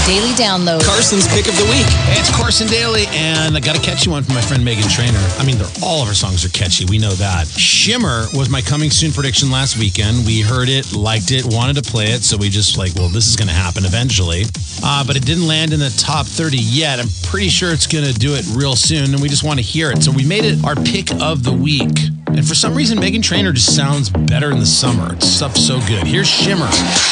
Daily Download. Carson's pick of the week. Hey, it's Carson Daly, and I got a catchy one from my friend Megan Trainor. I mean, all of her songs are catchy. We know that. Shimmer was my coming soon prediction last weekend. We heard it, liked it, wanted to play it, so we just this is going to happen eventually. But it didn't land in the top 30 yet. I'm pretty sure it's going to do it real soon, and we just want to hear it. So we made it our pick of the week. And for some reason, Megan Trainor just sounds better in the summer. Stuff's so good. Here's Shimmer.